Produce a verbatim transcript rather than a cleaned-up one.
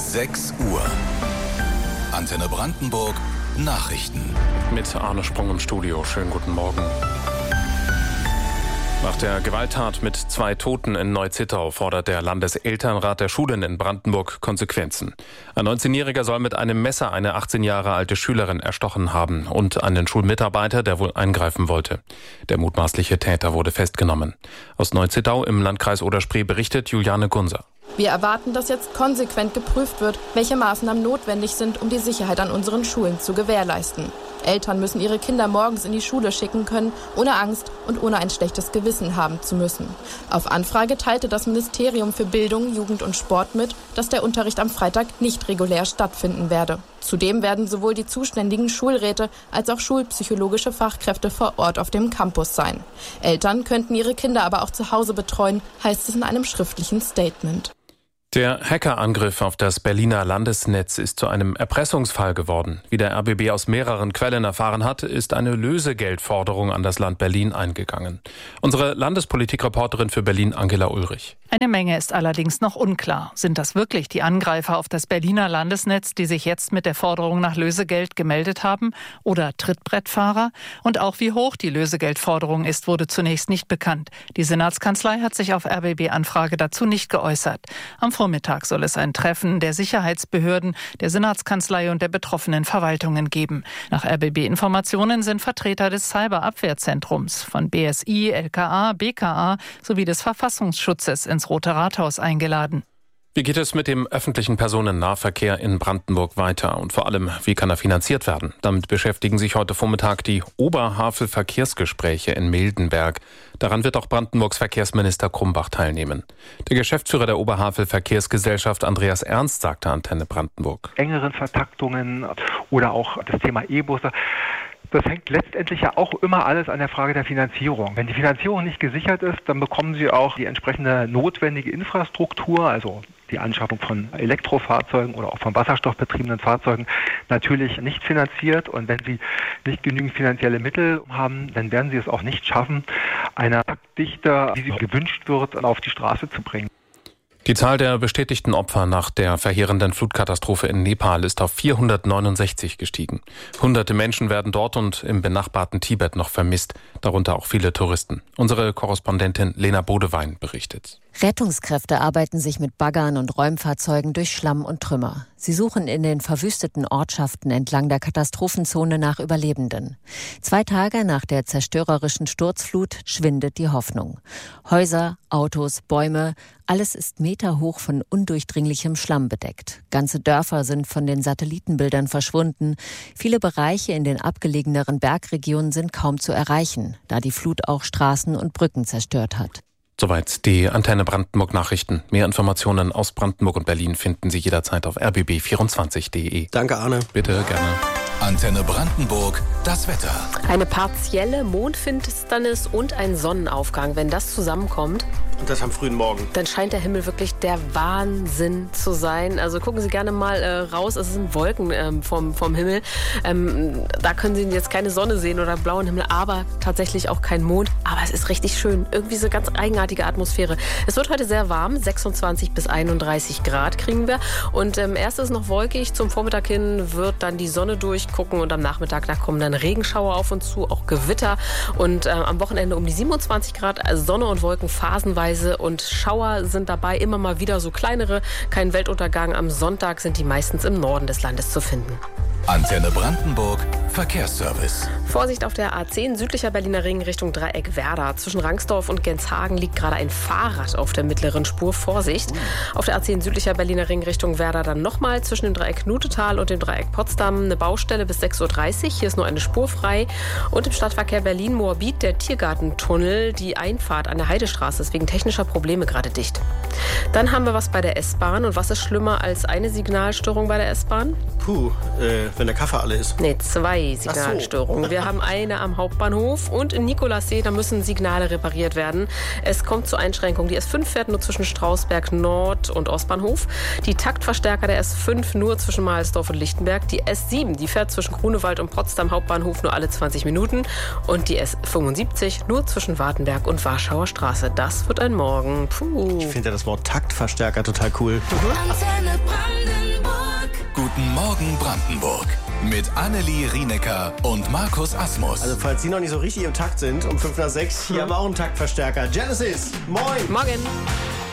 sechs Uhr. Antenne Brandenburg Nachrichten. Mit Arne Sprung im Studio. Schönen guten Morgen. Nach der Gewalttat mit zwei Toten in Neu-Zittau fordert der Landeselternrat der Schulen in Brandenburg Konsequenzen. Ein neunzehnjähriger soll mit einem Messer eine achtzehn Jahre alte Schülerin erstochen haben und einen Schulmitarbeiter, der wohl eingreifen wollte. Der mutmaßliche Täter wurde festgenommen. Aus Neu-Zittau im Landkreis Oder-Spree berichtet Juliane Gunser. Wir erwarten, dass jetzt konsequent geprüft wird, welche Maßnahmen notwendig sind, um die Sicherheit an unseren Schulen zu gewährleisten. Eltern müssen ihre Kinder morgens in die Schule schicken können, ohne Angst und ohne ein schlechtes Gewissen haben zu müssen. Auf Anfrage teilte das Ministerium für Bildung, Jugend und Sport mit, dass der Unterricht am Freitag nicht regulär stattfinden werde. Zudem werden sowohl die zuständigen Schulräte als auch schulpsychologische Fachkräfte vor Ort auf dem Campus sein. Eltern könnten ihre Kinder aber auch zu Hause betreuen, heißt es in einem schriftlichen Statement. Der Hackerangriff auf das Berliner Landesnetz ist zu einem Erpressungsfall geworden. Wie der R B B aus mehreren Quellen erfahren hat, ist eine Lösegeldforderung an das Land Berlin eingegangen. Unsere Landespolitikreporterin für Berlin, Angela Ulrich. Eine Menge ist allerdings noch unklar. Sind das wirklich die Angreifer auf das Berliner Landesnetz, die sich jetzt mit der Forderung nach Lösegeld gemeldet haben? Oder Trittbrettfahrer? Und auch wie hoch die Lösegeldforderung ist, wurde zunächst nicht bekannt. Die Senatskanzlei hat sich auf R B B-Anfrage dazu nicht geäußert. Am Vormittag soll es ein Treffen der Sicherheitsbehörden, der Senatskanzlei und der betroffenen Verwaltungen geben. Nach R B B-Informationen sind Vertreter des Cyberabwehrzentrums von B S I, L K A, B K A sowie des Verfassungsschutzes ins Rote Rathaus eingeladen. Wie geht es mit dem öffentlichen Personennahverkehr in Brandenburg weiter? Und vor allem, wie kann er finanziert werden? Damit beschäftigen sich heute Vormittag die Oberhavel-Verkehrsgespräche in Mildenberg. Daran wird auch Brandenburgs Verkehrsminister Krumbach teilnehmen. Der Geschäftsführer der Oberhavel-Verkehrsgesellschaft, Andreas Ernst, sagte Antenne Brandenburg. Engeren Vertaktungen oder auch das Thema E-Busse. Das hängt letztendlich ja auch immer alles an der Frage der Finanzierung. Wenn die Finanzierung nicht gesichert ist, dann bekommen Sie auch die entsprechende notwendige Infrastruktur, also die Anschaffung von Elektrofahrzeugen oder auch von wasserstoffbetriebenen Fahrzeugen, natürlich nicht finanziert. Und wenn Sie nicht genügend finanzielle Mittel haben, dann werden Sie es auch nicht schaffen, eine Taktdichte, wie sie gewünscht wird, auf die Straße zu bringen. Die Zahl der bestätigten Opfer nach der verheerenden Flutkatastrophe in Nepal ist auf vierhundertneunundsechzig gestiegen. Hunderte Menschen werden dort und im benachbarten Tibet noch vermisst, darunter auch viele Touristen. Unsere Korrespondentin Lena Bodewein berichtet. Rettungskräfte arbeiten sich mit Baggern und Räumfahrzeugen durch Schlamm und Trümmer. Sie suchen in den verwüsteten Ortschaften entlang der Katastrophenzone nach Überlebenden. Zwei Tage nach der zerstörerischen Sturzflut schwindet die Hoffnung. Häuser, Autos, Bäume, alles ist meterhoch von undurchdringlichem Schlamm bedeckt. Ganze Dörfer sind von den Satellitenbildern verschwunden. Viele Bereiche in den abgelegeneren Bergregionen sind kaum zu erreichen, da die Flut auch Straßen und Brücken zerstört hat. Soweit die Antenne Brandenburg Nachrichten. Mehr Informationen aus Brandenburg und Berlin finden Sie jederzeit auf r b b vierundzwanzig punkt d e. Danke, Arne. Bitte, gerne. Antenne Brandenburg, das Wetter. Eine partielle Mondfinsternis und ein Sonnenaufgang. Wenn das zusammenkommt, und das am frühen Morgen, dann scheint der Himmel wirklich der Wahnsinn zu sein. Also gucken Sie gerne mal äh, raus. Es sind Wolken ähm, vom, vom Himmel. Ähm, da können Sie jetzt keine Sonne sehen oder blauen Himmel, aber tatsächlich auch kein Mond. Aber es ist richtig schön. Irgendwie so ganz eigenartige Atmosphäre. Es wird heute sehr warm. sechsundzwanzig bis einunddreißig Grad kriegen wir. Und ähm, erst ist es noch wolkig. Zum Vormittag hin wird dann die Sonne durchgucken und am Nachmittag, da kommen dann Regenschauer auf uns zu, auch Gewitter. Und äh, am Wochenende um die siebenundzwanzig Grad, also Sonne und Wolken phasenweise. Und Schauer sind dabei, immer mal wieder so kleinere. Kein Weltuntergang. Am Sonntag sind die meistens im Norden des Landes zu finden. Antenne Brandenburg, Verkehrsservice. Vorsicht auf der A zehn, südlicher Berliner Ring Richtung Dreieck Werder. Zwischen Rangsdorf und Genshagen liegt gerade ein Fahrrad auf der mittleren Spur. Vorsicht. Auf der A zehn, südlicher Berliner Ring Richtung Werder dann nochmal zwischen dem Dreieck Knutetal und dem Dreieck Potsdam eine Baustelle bis sechs Uhr dreißig. Hier ist nur eine Spur frei. Und im Stadtverkehr Berlin-Moabit der Tiergartentunnel, die Einfahrt an der Heidestraße ist wegen technischer Probleme gerade dicht. Dann haben wir was bei der S-Bahn. Und was ist schlimmer als eine Signalstörung bei der S-Bahn? Puh, äh, wenn der Kaffee alle ist. Nee, zwei Signalstörungen. So. Wir haben eine am Hauptbahnhof und in Nikolassee, da müssen Signale repariert werden. Es kommt zu Einschränkungen. Die S fünf fährt nur zwischen Strausberg Nord und Ostbahnhof. Die Taktverstärker der S fünf nur zwischen Mahlsdorf und Lichtenberg. Die S sieben, die fährt zwischen Grunewald und Potsdam Hauptbahnhof nur alle zwanzig Minuten. Und die S fünfundsiebzig nur zwischen Wartenberg und Warschauer Straße. Das wird ein Morgen. Puh. Ich finde ja das Wort Taktverstärker total cool. Mhm. Guten Morgen Brandenburg. Mit Annelie Rienecker und Markus Asmus. Also falls Sie noch nicht so richtig im Takt sind, um fünf nach sechs, hier haben wir auch einen Taktverstärker. Genesis, moin! Morgen!